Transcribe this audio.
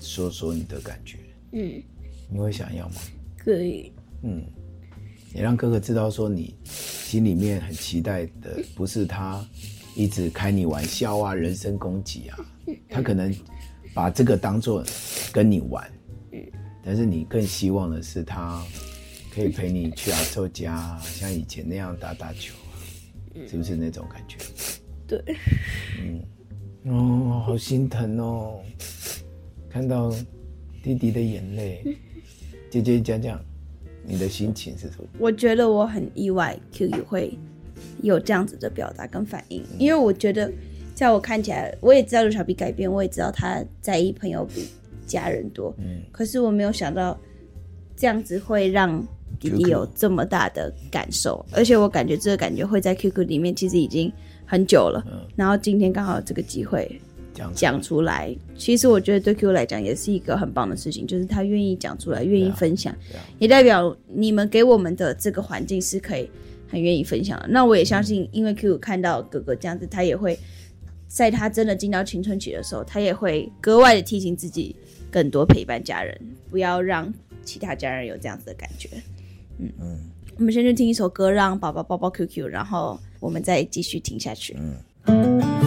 说说你的感觉。你会想要吗？ 可以。 也让哥哥知道说你心里面很期待的不是他一直开你玩笑啊，人身攻击啊，他可能把这个当作跟你玩，但是你更希望的是他可以陪你去阿寿家，像以前那样打打球啊，是不是那种感觉？ 对。 好心疼哦，看到弟弟的眼泪。姐姐讲讲你的心情是什么？ 我觉得我很意外 QQ 会有这样子的表达跟反应，因为我觉得在我看起来，我也知道刘小 B 改变，我也知道他在意朋友比家人多，可是我没有想到这样子会让弟弟有这么大的感受，而且我感觉这个感觉会在 QQ 里面其实已经很久了，然后今天刚好有这个机会讲出来，其实我觉得对 QQ 来讲也是一个很棒的事情，就是他愿意讲出来，愿意分享，也代表你们给我们的这个环境是可以很愿意分享的。那我也相信，因为 QQ 看到哥哥这样子，他也会在他真的进到青春期的时候，他也会格外的提醒自己更多陪伴家人，不要让其他家人有这样子的感觉。我们先去听一首歌，让宝宝抱抱 QQ， 然后我们再继续听下去。